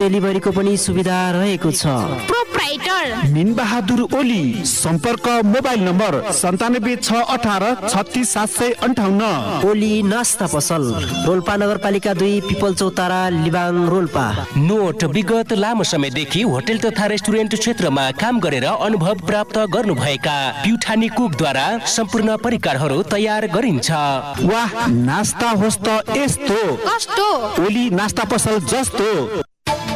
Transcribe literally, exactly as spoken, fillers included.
डेलिभरीको पनि सुविधा रहेको छ। Proprietor mean Bahadur Oli. सम्पर्क मोबाइल नम्बर सन्तानब्बे छ अठार छत्तिस सात सय अन्ठाउन्न। ओली नास्ता पसल, रोल्पा नगरपालिका दुई, पिपल चौतारा, लिबाङ, रोल्पा। नोट विगत लामो समयदेखि होटल तथा रेस्टुरेन्ट क्षेत्रमा काम गरेर अनुभव प्राप्त गर्नुभएका प्युठानी कुकद्वारा सम्पूर्ण परिकारहरू तयार गरिन्छ। वाह, नास्ता होस् त यस्तो कस्तो ओली नास्ता पसल जस्तो।